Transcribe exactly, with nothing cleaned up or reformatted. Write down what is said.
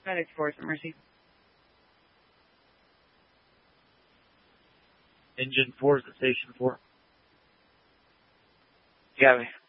FedEx Force Mercy. Engine four is at station four. You got me.